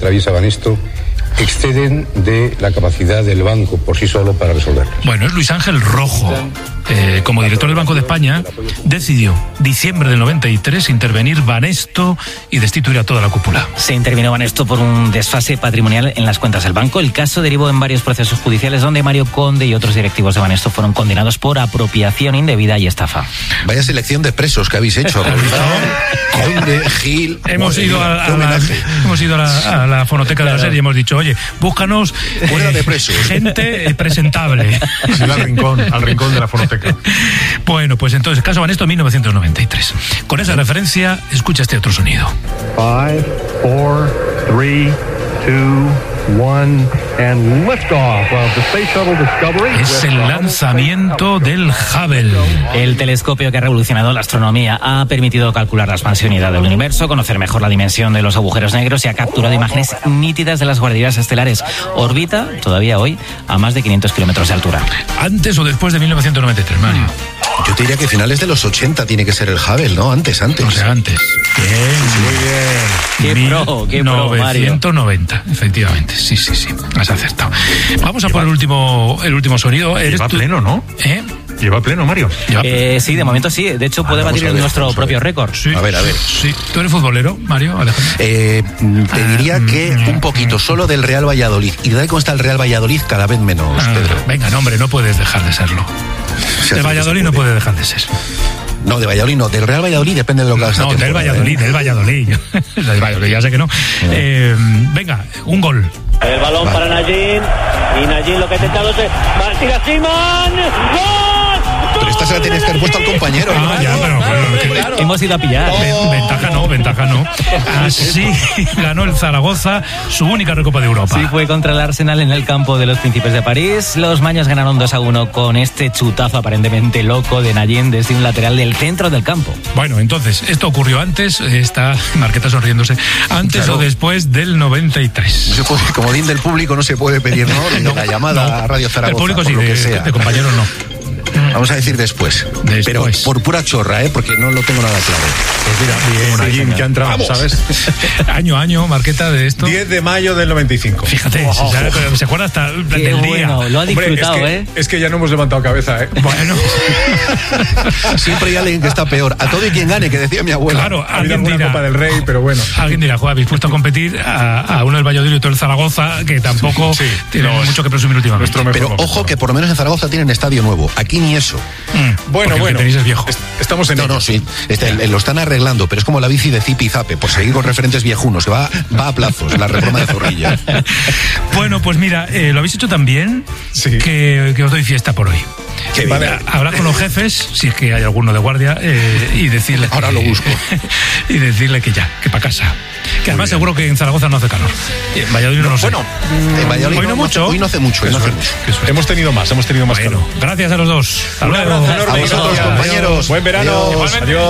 atraviesa Banesto exceden de la capacidad del banco por sí solo para resolverlos. Bueno, es Luis Ángel Rojo. Como director del Banco de España, decidió, diciembre del 93, intervenir Banesto y destituir a toda la cúpula. Se intervino Banesto por un desfase patrimonial en las cuentas del banco. El caso derivó en varios procesos judiciales donde Mario Conde y otros directivos de Banesto fueron condenados por apropiación indebida y estafa. Vaya selección de presos que habéis hecho. Conde, Gil... Hemos ido a la fonoteca de la serie y hemos dicho, oye, búscanos de presos. Gente presentable. Sí, al rincón de la fonoteca. Bueno, pues entonces, caso Banesto, 1993. Con esa referencia, escucha este otro sonido. 5, 4, 3, 2, 1, and liftoff of the Space Shuttle Discovery. Es el lanzamiento del Hubble. El telescopio que ha revolucionado la astronomía ha permitido calcular la expansionidad del universo, conocer mejor la dimensión de los agujeros negros y ha capturado imágenes nítidas de las guarderías estelares. Orbita, todavía hoy, a más de 500 kilómetros de altura. ¿Antes o después de 1993, Mario? Yo te diría que finales de los 80 tiene que ser el Hubble, ¿no? Antes. O sea, antes. Bien. Qué pro, Mario. 1990, efectivamente. Sí. Has acertado. Vamos a por el último sonido. Lleva pleno, ¿no? ¿Lleva pleno, Mario? Sí, de momento sí. De hecho, puede batir nuestro propio récord. Sí. A ver. Sí. ¿Tú eres futbolero, Mario? Te diría que un poquito, solo del Real Valladolid. Y de cómo está el Real Valladolid, cada vez menos, Pedro. Venga, no, hombre, no puedes dejar de serlo. De Valladolid no puede dejar de ser. No, de Valladolid no. Del Real Valladolid depende de lo que hagas. No, del Valladolid. Del Valladolid, ya sé que no. Venga, un gol. El balón para Nayín. Y Nayín lo que ha intentado es... ¡Tira Simón! ¡Gol! Pero esta se la tienes que haber puesto al compañero. Claro. Hemos ido a pillar. Ventaja no. Así ganó el Zaragoza su única Recopa de Europa. Sí, fue contra el Arsenal en el campo de los Príncipes de París. Los maños ganaron 2-1 con este chutazo aparentemente loco de Nayín desde un lateral del centro del campo. Bueno, entonces, esto ocurrió antes, está Marqueta sonriéndose, antes o después del 93. No se puede, comodín del público no se puede pedir, ¿no? La llamada a Radio Zaragoza. El público sí, de compañeros no. Vamos a decir después. Pero por pura chorra, porque no lo tengo nada claro. Pues mira, bien, que ha entrado, vamos. ¿Sabes? año, Marqueta, de esto. 10 de mayo del 95. Fíjate, se acuerda hasta del día. Bueno, lo ha disfrutado, Es que ya no hemos levantado cabeza, Bueno. Siempre hay alguien que está peor. A todo y quien gane, que decía mi abuela. Claro, alguien dirá. Copa del Rey, pero bueno. Alguien dirá, habéis puesto a competir a uno del Valladolid y otro del Zaragoza, que tampoco tiene mucho que presumir últimamente. Pero ojo que por lo menos en Zaragoza tienen estadio nuevo. Aquí ni eso. Bueno. Es viejo. Estamos en ello. Sí. Lo están arreglando, pero es como la bici de Zipi y Zape, por seguir con referentes viejunos, que va a plazos, la reforma de Zorrilla. Bueno, pues mira, lo habéis hecho tan bien que os doy fiesta por hoy. Hablar con los jefes, si es que hay alguno de guardia, y decirle... Ahora lo busco. Y decirle que para casa. Que además seguro que en Zaragoza no hace calor. En Valladolid no lo sé. Bueno, en Valladolid hoy no hace mucho. Hemos tenido más calor. Gracias a los dos. Hasta luego. Un abrazo enorme a todos, compañeros. Buen verano. Adiós.